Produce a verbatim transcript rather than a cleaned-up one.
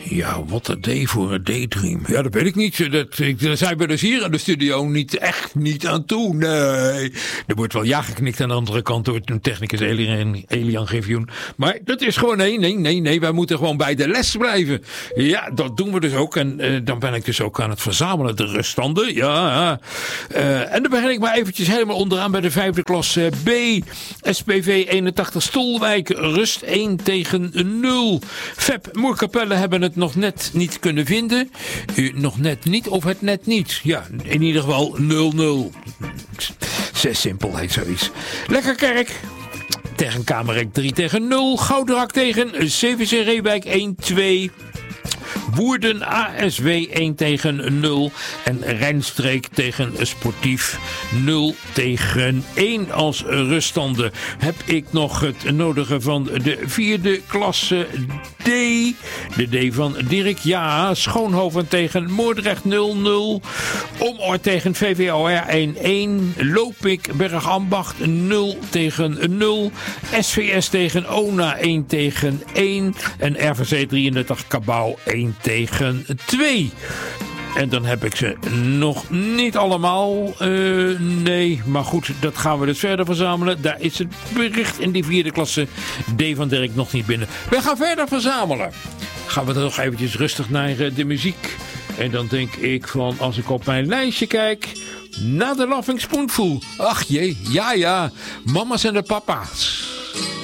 Ja, wat een day voor een daydream. Ja, dat weet ik niet. Dat, ik, daar zijn we dus hier in de studio niet, echt niet aan toe. Nee. Er wordt wel ja geknikt aan de andere kant door een technicus Elian, Elian Griffioen. Maar dat is gewoon nee, nee, nee, nee. Wij moeten gewoon bij de les blijven. Ja, dat doen we dus ook. En uh, dan ben ik dus ook aan het verzamelen. De ruststanden. Ja. Uh, en dan begin ik maar eventjes helemaal onderaan bij de vijfde klas uh, B. S P V eenentachtig Stolwijk. Rust één tegen nul. Feb Moerkapelle hebben het nog net niet kunnen vinden. Uh, nog net niet of het net niet. Ja, in ieder geval nul nul. Zes simpel heet zoiets. Lekkerkerk tegen Kamerijk drie tegen nul. Goudrak tegen C V C Reewijk één twee. Woerden A S W één tegen nul. En Rijnstreek tegen Sportief nul tegen één als ruststanden. Heb ik nog het nodige van de vierde klasse D. De D van Dirk. Ja, Schoonhoven tegen Moordrecht nul nul. Omoor tegen V V O R één één. Lopik Bergambacht nul tegen nul. S V S tegen Ona één tegen één. En R V C drieëndertig Cabau één tegen twee. En dan heb ik ze nog niet allemaal. Uh, nee, maar goed, dat gaan we dus verder verzamelen. Daar is het bericht in die vierde klasse D van Dirk nog niet binnen. We gaan verder verzamelen. Gaan we er nog eventjes rustig naar de muziek. En dan denk ik van, als ik op mijn lijstje kijk, naar de Laughing Spoonful. Ach jee, ja ja, mama's en de papa's.